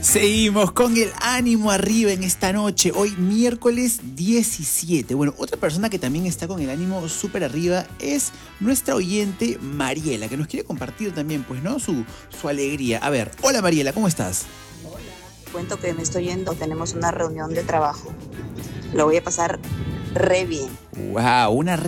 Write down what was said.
Seguimos con el ánimo arriba en esta noche, hoy miércoles 17. Bueno, otra persona que también está con el ánimo súper arriba es nuestra oyente Mariela, que nos quiere compartir también, pues, ¿no? Su alegría. A ver, hola Mariela, ¿cómo estás? Cuento que me estoy yendo, tenemos una reunión de trabajo. Lo voy a pasar re bien. Wow, una